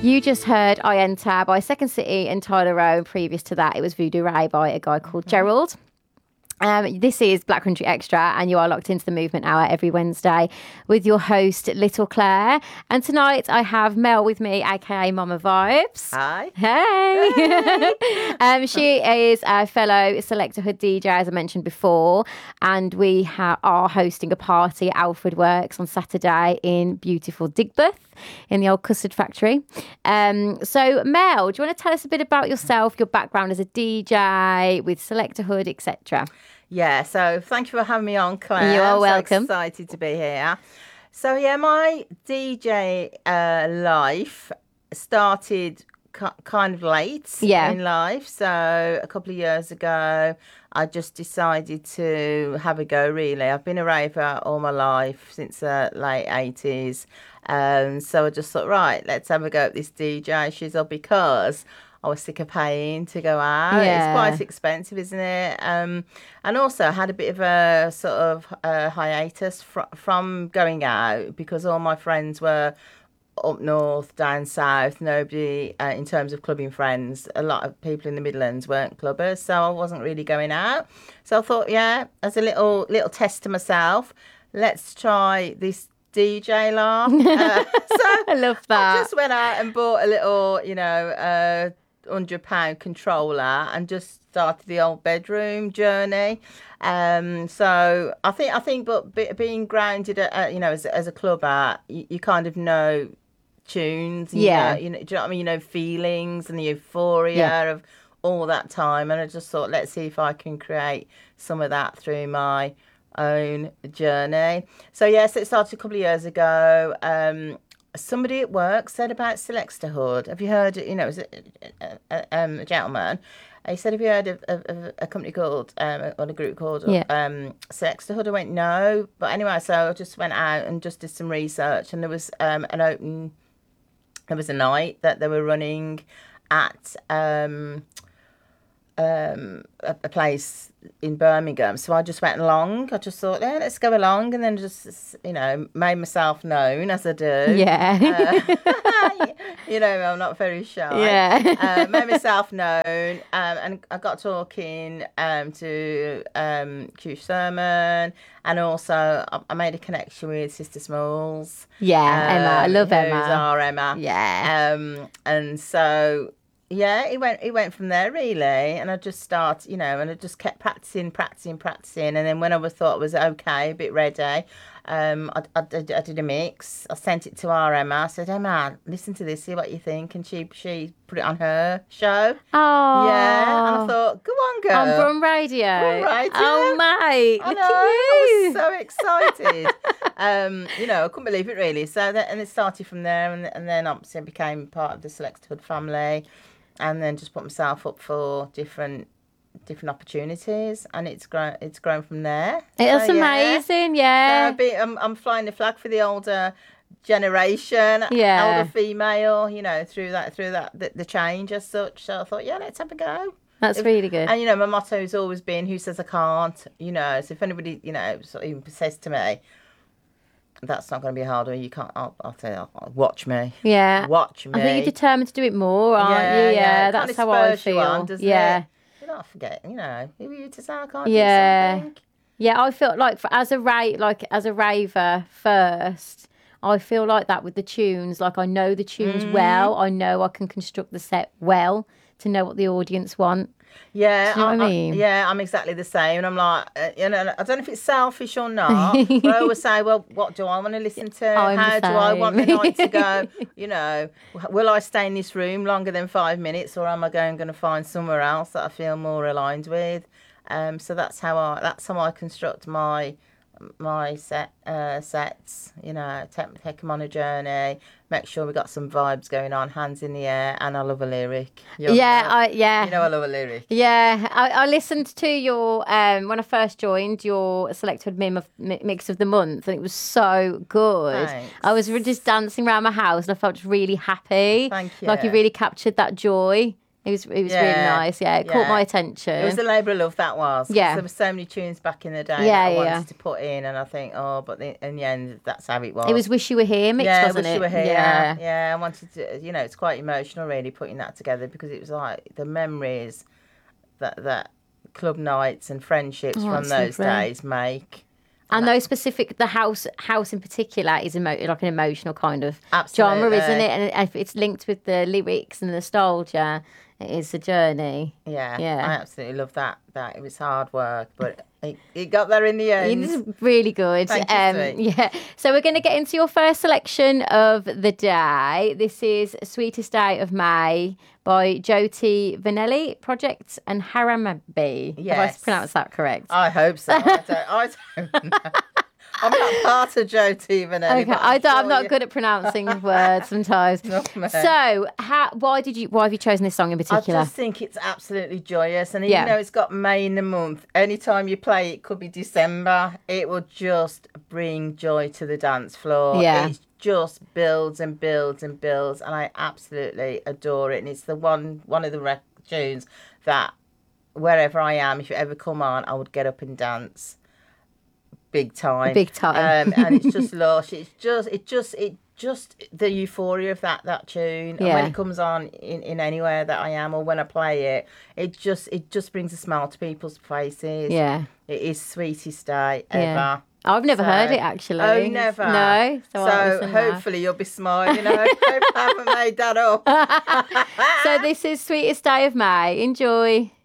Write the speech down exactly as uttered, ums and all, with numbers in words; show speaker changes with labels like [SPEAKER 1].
[SPEAKER 1] You just heard I Enter by Second City and Tyler Rowe, and previous to that it was Voodoo Ray by a guy called mm-hmm. Gerald. Um, this is Black Country Extra, and you are locked into the Movement Hour every Wednesday with your host, Little Claire. And tonight I have Mel with me, aka Mama Vibes.
[SPEAKER 2] Hi.
[SPEAKER 1] Hey. hey. um, she is a fellow Selectorhood D J, as I mentioned before, and we ha- are hosting a party at Alfred Works on Saturday in beautiful Digbeth in the old custard factory. Um, so, Mel, do you want to tell us a bit about yourself, your background as a D J with Selectorhood, et cetera?
[SPEAKER 2] Yeah, so thank you for having me on, Claire.
[SPEAKER 1] You are welcome.
[SPEAKER 2] I'm so excited to be here. So, yeah, my D J uh, life started c- kind of late
[SPEAKER 1] yeah.
[SPEAKER 2] in life. So, a couple of years ago, I just decided to have a go, really. I've been a raver all my life, since the late eighties. Um, so I just thought, right, let's have a go at this D J shizzle, because I was sick of paying to go out.
[SPEAKER 1] Yeah.
[SPEAKER 2] It's quite expensive, isn't it? Um, and also I had a bit of a sort of uh, hiatus fr- from going out, because all my friends were up north, down south. Nobody, uh, in terms of clubbing friends, a lot of people in the Midlands weren't clubbers, so I wasn't really going out. So I thought, yeah, as a little little test to myself, let's try this D J law. Uh, so
[SPEAKER 1] I love that.
[SPEAKER 2] I just went out and bought a little, you know, uh, one hundred pound controller and just started the old bedroom journey. Um, so I think, I think, but be, being grounded, at, uh, you know, as, as a clubber, you, you kind of know tunes.
[SPEAKER 1] Yeah.
[SPEAKER 2] You know, you know, do you know what I mean? You know, feelings and the euphoria
[SPEAKER 1] yeah.
[SPEAKER 2] of all that time. And I just thought, let's see if I can create some of that through my own journey. So yes, it started a couple of years ago. Um, somebody at work said about Selectorhood. Have you heard? You know, it was a, a, a, um, a gentleman. He said, "Have you heard of, of, of a company called um, or a group called
[SPEAKER 1] yeah.
[SPEAKER 2] um, Selectorhood?" I went, "No," but anyway, so I just went out and just did some research, and there was um, an open. There was a night that they were running at um, um, a, a place in Birmingham. So I just went along. I just thought, yeah, let's go along, and then just, you know, made myself known as I do.
[SPEAKER 1] Yeah.
[SPEAKER 2] Uh, you know, I'm not very shy.
[SPEAKER 1] Yeah.
[SPEAKER 2] uh, made myself known, um, and I got talking um, to um, Q Sermon, and also I, I made a connection with Sister Smalls.
[SPEAKER 1] Yeah, um, Emma. I love Emma.
[SPEAKER 2] Who's our Emma.
[SPEAKER 1] Yeah.
[SPEAKER 2] Um, and so... Yeah, it went it went from there, really, and I just started, you know, and I just kept practicing, practicing, practicing, and then when I was thought I was okay, a bit ready, um, I, I, I did a mix. I sent it to our Emma. I said, Emma, listen to this, see what you think, and she she put it on her show.
[SPEAKER 1] Oh,
[SPEAKER 2] yeah, and I thought, go on, girl,
[SPEAKER 1] on Brum Radio.
[SPEAKER 2] Brum Radio.
[SPEAKER 1] Oh, mate,
[SPEAKER 2] I
[SPEAKER 1] look
[SPEAKER 2] know,
[SPEAKER 1] at you.
[SPEAKER 2] I was so excited. um, you know, I couldn't believe it, really. So that, and it started from there, and and then obviously I became part of the Selectorhood family. And then just put myself up for different different opportunities, and it's grown. It's grown from there.
[SPEAKER 1] It's
[SPEAKER 2] so,
[SPEAKER 1] amazing, yeah.
[SPEAKER 2] So be, I'm I'm flying the flag for the older generation,
[SPEAKER 1] yeah.
[SPEAKER 2] older female. You know, through that through that the, the change as such. So I thought, yeah, let's have a go.
[SPEAKER 1] That's
[SPEAKER 2] if,
[SPEAKER 1] really good.
[SPEAKER 2] And you know, my motto has always been, "Who says I can't?" You know, so if anybody, you know, sort of even says to me, that's not going to be harder. You can't. I'll, I'll say, oh, watch me.
[SPEAKER 1] Yeah,
[SPEAKER 2] watch me.
[SPEAKER 1] I think you're determined to do it more, aren't
[SPEAKER 2] yeah,
[SPEAKER 1] you? Yeah,
[SPEAKER 2] yeah.
[SPEAKER 1] that's
[SPEAKER 2] kind
[SPEAKER 1] how
[SPEAKER 2] of
[SPEAKER 1] I
[SPEAKER 2] feel.
[SPEAKER 1] feel.
[SPEAKER 2] On, doesn't
[SPEAKER 1] yeah,
[SPEAKER 2] it? You're not forgetting. You know, who are you to say I can't
[SPEAKER 1] yeah.
[SPEAKER 2] do something?
[SPEAKER 1] Yeah, I feel like for, as a ra- like as a raver first, I feel like that with the tunes. Like I know the tunes
[SPEAKER 2] mm.
[SPEAKER 1] well. I know I can construct the set well to know what the audience want.
[SPEAKER 2] Yeah,
[SPEAKER 1] Do you know
[SPEAKER 2] I,
[SPEAKER 1] what I mean?
[SPEAKER 2] I, yeah, I'm exactly the same. And I'm like, uh, you know, I don't know if it's selfish or not, but I always say, well, what do I want to listen to?
[SPEAKER 1] I'm
[SPEAKER 2] How do I want the night to go? You know, will I stay in this room longer than five minutes, or am I going going to find somewhere else that I feel more aligned with? Um, so that's how I that's how I construct my my set uh, sets. You know, take take them on a journey. Make sure we got some vibes going on, hands in the air, and I love a lyric. You're
[SPEAKER 1] yeah,
[SPEAKER 2] right.
[SPEAKER 1] I, yeah.
[SPEAKER 2] You know I love a lyric.
[SPEAKER 1] Yeah, I, I listened to your, um, when I first joined, your selected mim of, mix of the month, and it was so good.
[SPEAKER 2] Thanks.
[SPEAKER 1] I was just dancing around my house, and I felt really happy.
[SPEAKER 2] Thank you.
[SPEAKER 1] Like you really captured that joy It was it was
[SPEAKER 2] Yeah,
[SPEAKER 1] really nice. Yeah, it caught
[SPEAKER 2] yeah.
[SPEAKER 1] my attention.
[SPEAKER 2] It was the Labour of Love that was. 'cause
[SPEAKER 1] Yeah.
[SPEAKER 2] There were so many tunes back in the day
[SPEAKER 1] Yeah,
[SPEAKER 2] that I
[SPEAKER 1] yeah,
[SPEAKER 2] wanted
[SPEAKER 1] yeah.
[SPEAKER 2] to put in, and I think, oh, but the, in the end, that's how it was.
[SPEAKER 1] It was Wish You Were Here mix,
[SPEAKER 2] yeah,
[SPEAKER 1] wasn't
[SPEAKER 2] wish
[SPEAKER 1] it?
[SPEAKER 2] you were here.
[SPEAKER 1] Yeah.
[SPEAKER 2] Yeah, I wanted to, you know, it's quite emotional really putting that together because it was like the memories that that club nights and friendships
[SPEAKER 1] Oh,
[SPEAKER 2] from
[SPEAKER 1] that's
[SPEAKER 2] those
[SPEAKER 1] lovely.
[SPEAKER 2] days make.
[SPEAKER 1] And those specific, the house house in particular is emo- like an emotional kind of
[SPEAKER 2] Absolutely.
[SPEAKER 1] genre, isn't it? And if it's linked with the lyrics and nostalgia, it is a journey.
[SPEAKER 2] Yeah,
[SPEAKER 1] Yeah.
[SPEAKER 2] I absolutely love that. That it was hard work, but it, it got there in the end.
[SPEAKER 1] It's really good.
[SPEAKER 2] Thank you,
[SPEAKER 1] um,
[SPEAKER 2] sweet.
[SPEAKER 1] yeah. So we're going to get into your first selection of the day. This is Sweetest Day of May by Jyoti Vanelli Project and Haramabi. Have I
[SPEAKER 2] Yes.
[SPEAKER 1] pronounced that correct?
[SPEAKER 2] I hope so. I don't, I don't know. I'm not part of Joe Teven.
[SPEAKER 1] Okay, I don't, I'm not good at pronouncing words sometimes.
[SPEAKER 2] Not me.
[SPEAKER 1] So, how, why did you? Why have you chosen this song in
[SPEAKER 2] I
[SPEAKER 1] particular?
[SPEAKER 2] just think it's absolutely joyous, and even
[SPEAKER 1] Yeah.
[SPEAKER 2] though it's got May in the month, anytime you play it, could be December, it will just bring joy to the dance floor.
[SPEAKER 1] Yeah.
[SPEAKER 2] It just builds and builds and builds, and I absolutely adore it. And it's the one one of the rec- tunes that wherever I am, if you ever come on, I would get up and dance. Big time,
[SPEAKER 1] Big time.
[SPEAKER 2] um, and it's just lush. It's just, it just, it just the euphoria of that that tune. And
[SPEAKER 1] Yeah.
[SPEAKER 2] when it comes on in, in anywhere that I am, or when I play it, it just, it just brings a smile to people's faces.
[SPEAKER 1] Yeah.
[SPEAKER 2] It is Sweetest Day ever.
[SPEAKER 1] Yeah. I've never
[SPEAKER 2] So-
[SPEAKER 1] heard it actually.
[SPEAKER 2] Oh, never.
[SPEAKER 1] No. So, I'll
[SPEAKER 2] So
[SPEAKER 1] listen now.
[SPEAKER 2] hopefully you'll be smiling. I hope I haven't made that up.
[SPEAKER 1] So this is Sweetest Day of May. Enjoy.